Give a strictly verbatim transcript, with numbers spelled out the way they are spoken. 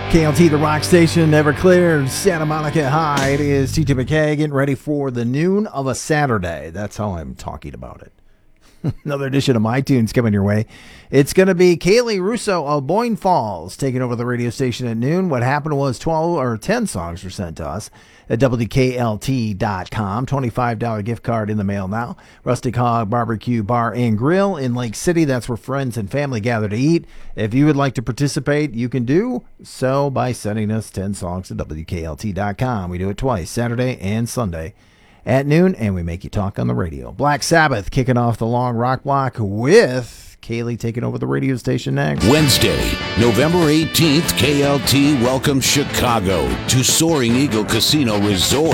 K L T, the rock station, Everclear, Santa Monica High. It is T J McKay getting ready for the noon of a Saturday. That's how I'm talking about it. Another edition of My Tunes coming your way. It's going to be Kaylee Russo of Boyne Falls taking over the radio station at noon. What happened was twelve or ten songs were sent to us at W K L T dot com. twenty-five dollars gift card in the mail now. Rustic Hog Barbecue Bar and Grill in Lake City. That's where friends and family gather to eat. If you would like to participate, you can do so by sending us ten songs to W K L T dot com. We do it twice, Saturday and Sunday at noon, and we make you talk on the radio. Black Sabbath kicking off the long rock block with Kaylee taking over the radio station next. Wednesday, November eighteenth, K L T welcomes Chicago to Soaring Eagle Casino Resort.